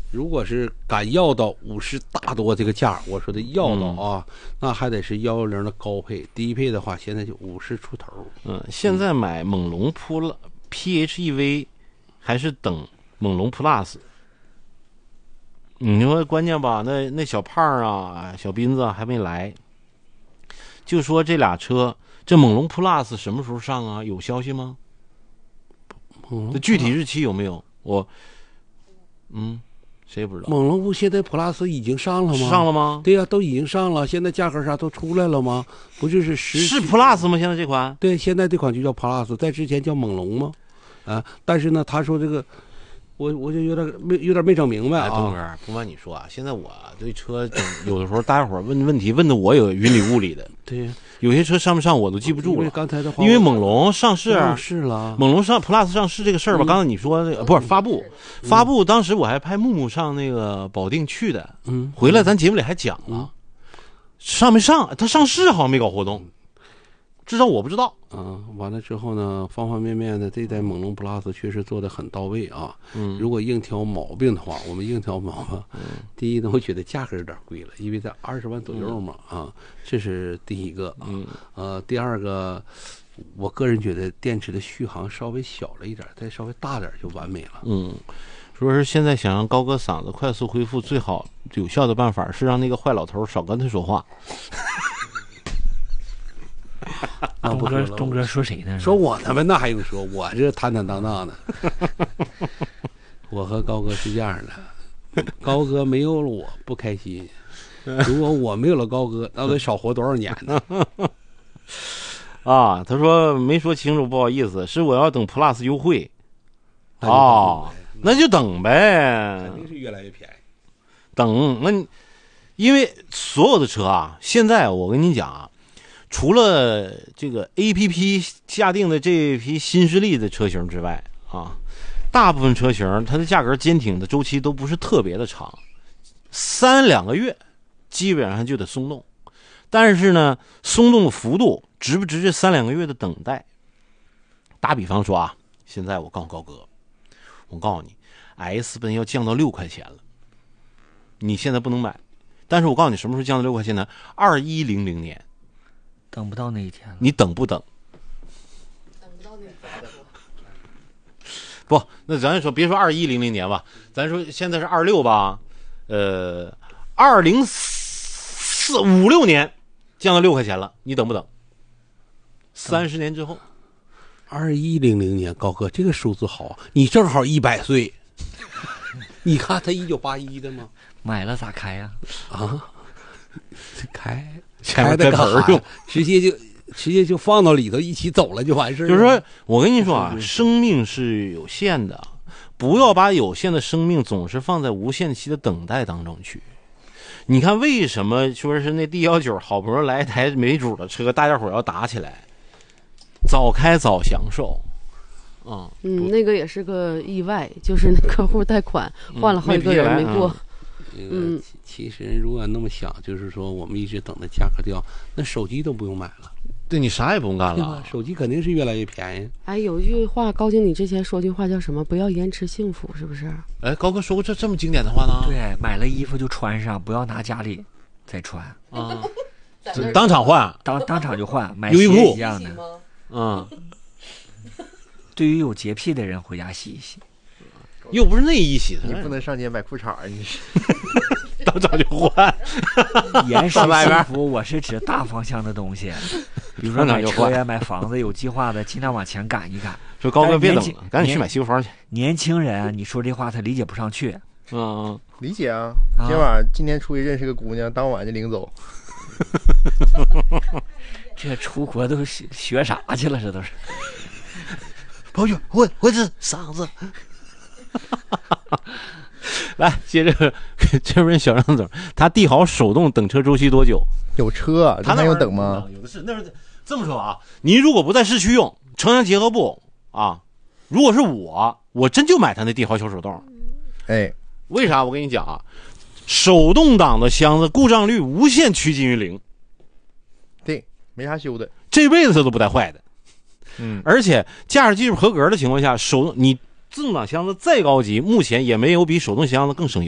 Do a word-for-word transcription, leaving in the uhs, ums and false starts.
如果是敢要到五十大多这个价，我说的要到啊，嗯、那还得是幺幺零的高配，低配的话现在就五十出头。 嗯，现在买猛龙 Plus P H E V 还是等猛龙 Plus。你说关键吧，那那小胖啊、小斌子还没来，就说这俩车，这猛龙 Plus 什么时候上啊？有消息吗？这具体日期有没有？我，嗯。谁也不知道。 猛龙不现在 Plus 已经上了吗？ 上了吗？ 对呀、啊，都已经上了，现在价格啥都出来了吗？不就是十是 Plus 吗？现在这款？ 对，现在这款就叫 Plus， 在之前叫猛龙吗？啊，但是呢，他说这个，我我就有点没有点没整明白啊。 哎，东哥，不瞒你说啊，现在我对车有的时候大家伙问问题问的我有云里雾里的。 对。 有些车上不上我都记不住了。因为刚才的话， 因为猛龙上市， 上市了， 猛龙上 Plus 上市这个事儿吧，嗯、刚才你说的、那个、不是发布，嗯、发布当时我还派木木上那个保定去的，嗯，回来咱节目里还讲了，嗯、上没上？他上市好像没搞活动，至少我不知道。 嗯，完了之后呢，方方面面的这代猛龙 Plus 确实做的很到位啊。嗯，如果硬挑毛病的话，我们硬挑毛病。嗯，第一呢，我觉得价格有点贵了，因为在二十万左右嘛，嗯、啊，这是第一个。嗯，呃，第二个，我个人觉得电池的续航稍微小了一点，再稍微大点就完美了。 嗯，说是现在想让高哥嗓子快速恢复，最好有效的办法是让那个坏老头少跟他说话。 东哥，东哥说谁呢？ 说我他妈那还用说？我这坦坦荡荡的。我和高哥是这样的，高哥没有了我不开心，如果我没有了高哥，那得少活多少年呢？ 啊，他说没说清楚，不好意思，是我要等 Plus 优惠。哦，那就等呗， 肯定是越来越便宜。 等，那因为所有的车啊，现在我跟你讲啊。除了这个 A P P 下定的这批新势力的车型之外啊，大部分车型它的价格坚挺的周期都不是特别的长，三两个月基本上就得松动。但是呢，松动的幅度值不值这三两个月的等待？打比方说啊，现在我告诉高哥，我告诉你 ，S 奔要降到六块钱了，你现在不能买。但是我告诉你，什么时候降到六块钱呢？二一零零年。 等不到那一天了， 你等不等？ 等不到那一天。 不，那咱说别说二一零零年吧，咱说现在是二六吧，呃，二零四五六年降到六块钱了，你等不等？三十年之后， 二一零零年，高哥这个数字好，你正好一百岁。你看他一九八一的吗？ 买了咋开呀？ 啊，开。 开的干啥用？ 直接就直接就放到里头一起走了就完事儿。 就是说我跟你说啊，生命是有限的，不要把有限的生命总是放在无限期的等待当中去。你看为什么说是那 D 一九好不容易来一台没主的车，大家伙要打起来，早开早享受。嗯嗯，那个也是个意外，就是那客户贷款换了好几个人没过。 嗯，其实如果那么想，就是说我们一直等着价格掉，那手机都不用买了。 对，你啥也不用干了， 手机肯定是越来越便宜。 哎，有一句话，高经理之前说句话叫什么？不要延迟幸福，是不是？ 哎，高哥说过这这么经典的话呢？ 对，买了衣服就穿上，不要拿家里再穿啊，当场换， 当当场就换，买优衣库一样的。 嗯， 对于有洁癖的人，回家洗一洗。 又不是内衣洗的， 你不能上街买裤衩，你是当场就换。 延时幸福，我是指大方向的东西，比如说买车呀、买房子，有计划的，尽量往前赶一赶。 说高哥别等了，赶紧去买西服房去。 年轻人，你说这话他理解不上去。 嗯， 理解啊。今晚今天出去认识个姑娘，当晚就领走。 这出国都学啥去了？这都是。 朋友，我我这嗓子。来，接着这边小张总，他帝豪手动等车周期多久？ 有车，他还用等吗？ 有的是。那是这么说啊，你如果不在市区用，城乡结合部啊，如果是我，我真就买他那帝豪小手动。 哎， 为啥？我跟你讲啊，手动挡的箱子故障率无限趋近于零。 对，没啥修的， 这辈子他都不带坏的。 嗯， 而且驾驶技术合格的情况下，手动你。自动挡箱子再高级，目前也没有比手动箱子更省油。